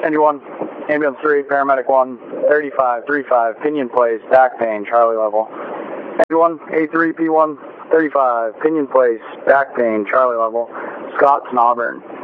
Engine 1, ambulance 3, paramedic 1, 35, pinion place, back pain, Charlie level. Engine 1, A3, P1, 35, pinion place, back pain, Charlie level, Scotts and Auburn.